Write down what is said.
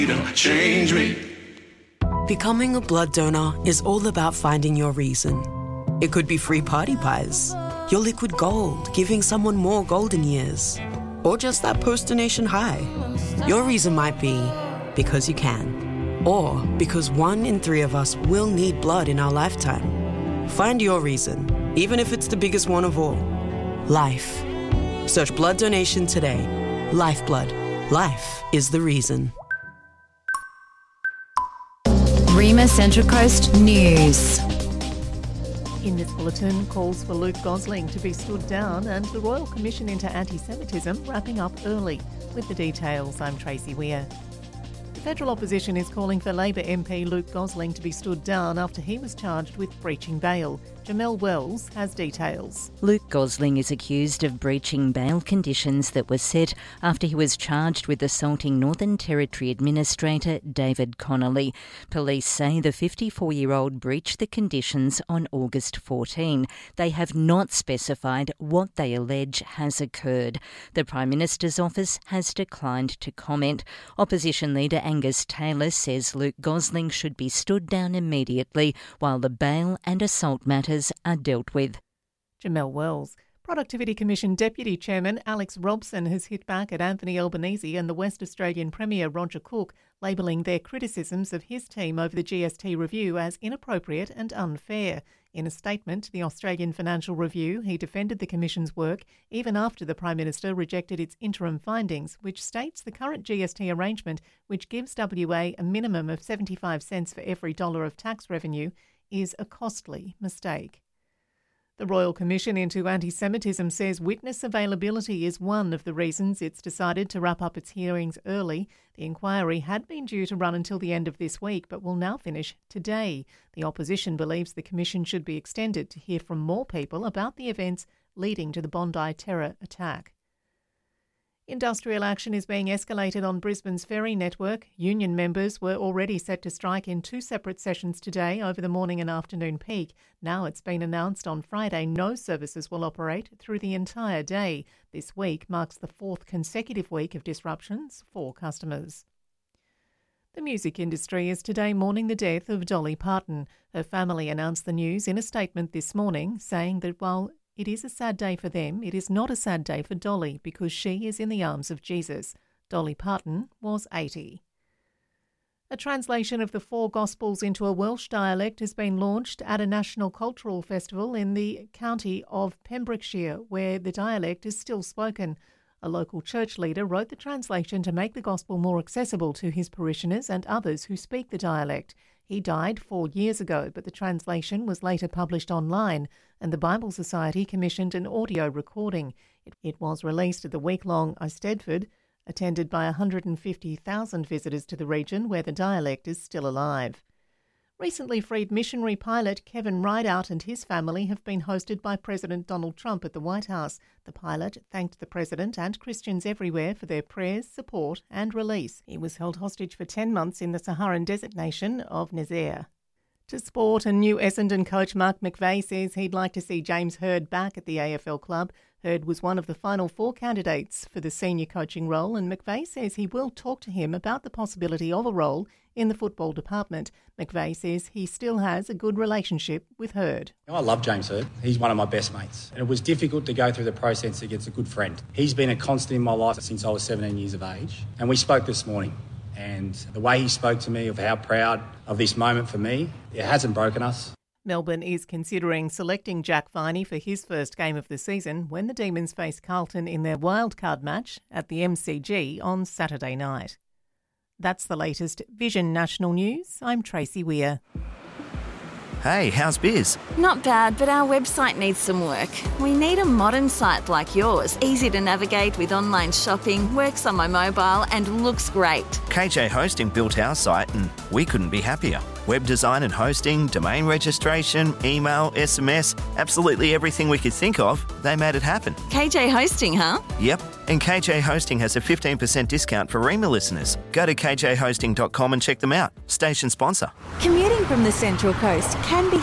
Change me. Becoming a blood donor is all about finding your reason. It could be free party pies, your liquid gold, giving someone more golden years, or just that post-donation high. Your reason might be because you can, or because 1 in 3 of us will need blood in our lifetime. Find your reason, even if it's the biggest one of all. Life. Search blood donation today. Lifeblood. Life is the reason. Rima Central Coast News. In this bulletin, calls for Luke Gosling to be stood down and the Royal Commission into Anti-Semitism wrapping up early. With the details, I'm Tracy Weir. The federal opposition is calling for Labor MP Luke Gosling to be stood down after he was charged with breaching bail. Jamelle Wells has details. Luke Gosling is accused of breaching bail conditions that were set after he was charged with assaulting Northern Territory Administrator David Connolly. Police say the 54-year-old breached the conditions on August 14. They have not specified what they allege has occurred. The Prime Minister's office has declined to comment. Opposition leader Angus Taylor says Luke Gosling should be stood down immediately while the bail and assault matters are dealt with. Jamelle Wells. Productivity Commission Deputy Chairman Alex Robson has hit back at Anthony Albanese and the West Australian Premier Roger Cook, labelling their criticisms of his team over the GST review as inappropriate and unfair. In a statement to the Australian Financial Review, he defended the Commission's work even after the Prime Minister rejected its interim findings, which states the current GST arrangement, which gives WA a minimum of 75 cents for every dollar of tax revenue, is a costly mistake. The Royal Commission into Anti-Semitism says witness availability is one of the reasons it's decided to wrap up its hearings early. The inquiry had been due to run until the end of this week, but will now finish today. The opposition believes the Commission should be extended to hear from more people about the events leading to the Bondi terror attack. Industrial action is being escalated on Brisbane's ferry network. Union members were already set to strike in 2 separate sessions today over the morning and afternoon peak. Now it's been announced on Friday no services will operate through the entire day. This week marks the 4th consecutive week of disruptions for customers. The music industry is today mourning the death of Dolly Parton. Her family announced the news in a statement this morning, saying that while it is a sad day for them, it is not a sad day for Dolly because she is in the arms of Jesus. Dolly Parton was 80. A translation of the 4 Gospels into a Welsh dialect has been launched at a national cultural festival in the county of Pembrokeshire, where the dialect is still spoken. A local church leader wrote the translation to make the Gospel more accessible to his parishioners and others who speak the dialect. He died 4 years ago, but the translation was later published online, and the Bible Society commissioned an audio recording. It was released at the week-long Eisteddfod, attended by 150,000 visitors to the region where the dialect is still alive. Recently freed missionary pilot Kevin Rideout and his family have been hosted by President Donald Trump at the White House. The pilot thanked the President and Christians everywhere for their prayers, support and release. He was held hostage for 10 months in the Saharan desert nation of Nazaire. To sport, and new Essendon coach Mark McVeigh says he'd like to see James Hird back at the AFL club. Hird was one of the final 4 candidates for the senior coaching role, and McVeigh says he will talk to him about the possibility of a role in the football department. McVeigh says he still has a good relationship with Hird. I love James Hird. He's one of my best mates. And it was difficult to go through the process against a good friend. He's been a constant in my life since I was 17 years of age. And we spoke this morning. And the way he spoke to me of how proud of this moment for me, it hasn't broken us. Melbourne is considering selecting Jack Viney for his first game of the season when the Demons face Carlton in their wildcard match at the MCG on Saturday night. That's the latest Vision National News. I'm Tracy Weir. Hey, how's biz? Not bad, but our website needs some work. We need a modern site like yours, easy to navigate with online shopping, works on my mobile and looks great. KJ Hosting built our site and we couldn't be happier. Web design and hosting, domain registration, email, SMS, absolutely everything we could think of, they made it happen. KJ Hosting, huh? Yep, and KJ Hosting has a 15% discount for Rima listeners. Go to kjhosting.com and check them out. Station sponsor. Commuting from the Central Coast can be